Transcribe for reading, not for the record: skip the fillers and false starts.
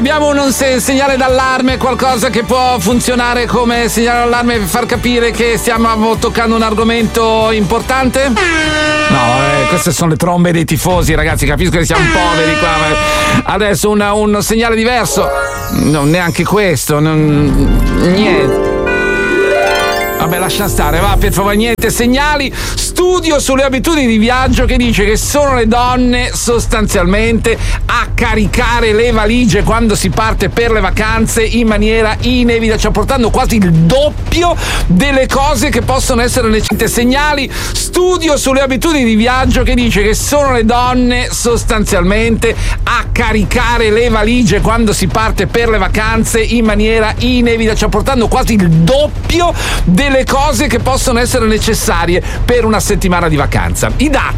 abbiamo un segnale d'allarme, qualcosa che può funzionare come segnale d'allarme per far capire che stiamo toccando un argomento importante? No, queste sono le trombe dei tifosi, ragazzi, capisco che siamo poveri qua, ma adesso un segnale diverso. No, neanche questo, niente. Vabbè, lascia stare, va, per favore, niente segnali. Studio sulle abitudini di viaggio che dice che sono le donne sostanzialmente a caricare le valigie quando si parte per le vacanze in maniera inevitabile, cioè portando quasi il doppio delle cose che possono essere necessarie. Segnali. Studio sulle abitudini di viaggio che dice che sono le donne sostanzialmente a caricare le valigie quando si parte per le vacanze in maniera inevitabile, cioè portando quasi il doppio delle cose che possono essere necessarie per una settimana di vacanza. I dati